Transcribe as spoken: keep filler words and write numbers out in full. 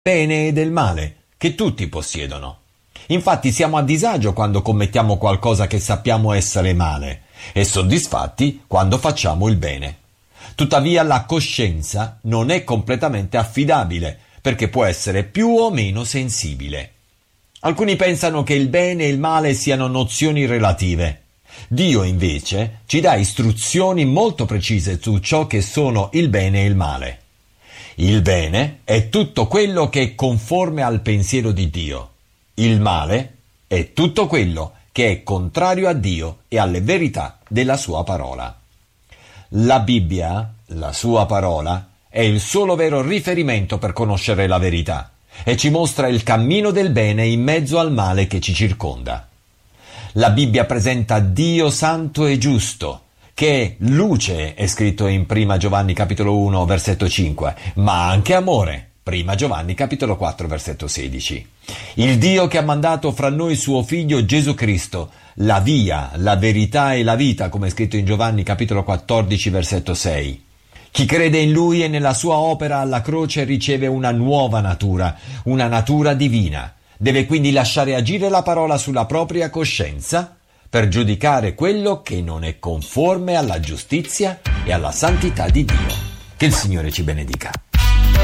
bene e del male, che tutti possiedono. Infatti siamo a disagio quando commettiamo qualcosa che sappiamo essere male e soddisfatti quando facciamo il bene. Tuttavia la coscienza non è completamente affidabile, perché può essere più o meno sensibile. Alcuni pensano che il bene e il male siano nozioni relative. Dio invece ci dà istruzioni molto precise su ciò che sono il bene e il male. Il bene è tutto quello che è conforme al pensiero di Dio. Il male è tutto quello che è contrario a Dio e alle verità della sua parola. La Bibbia, la sua parola, è il solo vero riferimento per conoscere la verità e ci mostra il cammino del bene in mezzo al male che ci circonda. La Bibbia presenta Dio santo e giusto, che è luce, è scritto in Prima Giovanni capitolo uno versetto cinque, ma anche amore, Prima Giovanni capitolo quattro versetto sedici. Il Dio che ha mandato fra noi suo figlio Gesù Cristo, la via, la verità e la vita, come è scritto in Giovanni capitolo quattordici versetto sei. Chi crede in Lui e nella sua opera alla croce riceve una nuova natura, una natura divina. Deve quindi lasciare agire la parola sulla propria coscienza per giudicare quello che non è conforme alla giustizia e alla santità di Dio. Che il Signore ci benedica.